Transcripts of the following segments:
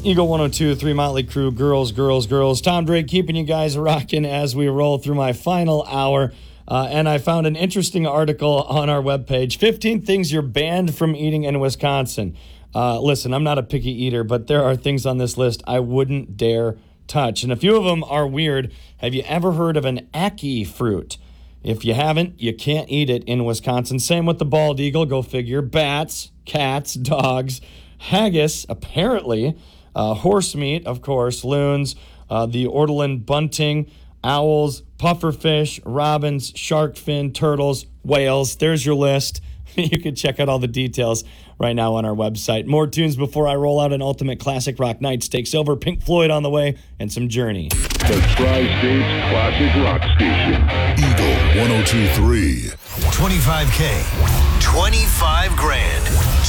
Eagle 102.3 Motley Crue, girls. Tom Drake keeping you guys rocking as we roll through my final hour. And I found an interesting article on our webpage, 15 things you're banned from eating in Wisconsin. Listen, I'm not a picky eater, but there are things on this list I wouldn't dare touch. And a few of them are weird. Have you ever heard of an ackee fruit? If you haven't, you can't eat it in Wisconsin. Same with the bald eagle, go figure. Bats, cats, dogs, haggis, apparently. Horse meat, of course, loons, the Ortolan bunting, owls, pufferfish, robins, shark fin, turtles, whales. There's your list. You can check out all the details right now on our website. More tunes before I roll out an ultimate classic rock nights takes over. Pink Floyd on the way and some Journey. The Tri-States Classic Rock Station. Eagle 102.3. 25K, 25 grand,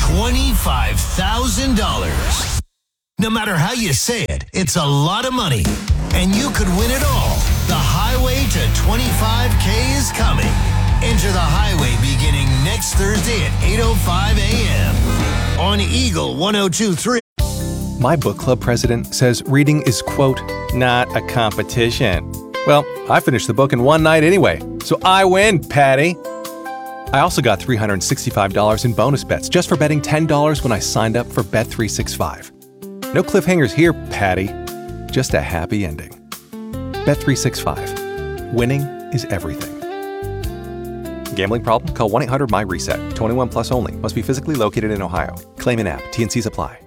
$25,000. No matter how you say it, it's a lot of money. And you could win it all. The highway to 25K is coming. Enter the highway beginning next Thursday at 8:05 a.m. on Eagle 102.3. My book club president says reading is, quote, not a competition. Well, I finished the book in one night anyway, so I win, Patty. I also got $365 in bonus bets just for betting $10 when I signed up for Bet365. No cliffhangers here, Patty. Just a happy ending. Bet365. Winning is everything. Gambling problem? Call 1-800-MY-RESET. 21 plus only. Must be physically located in Ohio. Claim in app. T&Cs apply.